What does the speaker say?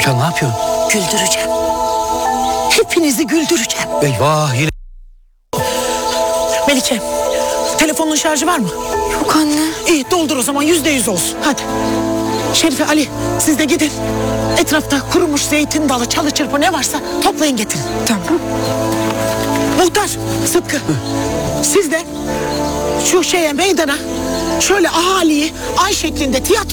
Türkan ne yapıyorsun? Güldüreceğim. Hepinizi güldüreceğim. Eyvah yine. Melike, telefonun şarjı var mı? Yok anne. İyi, doldur o zaman, %100 olsun. Hadi. Şerife, Ali, siz de gidin. Etrafta kurumuş zeytin dalı, çalı çırpı ne varsa toplayın getirin. Tamam. Muhtar, Sıtkı. Siz de şu meydana şöyle ahaliyi ay şeklinde tiyatro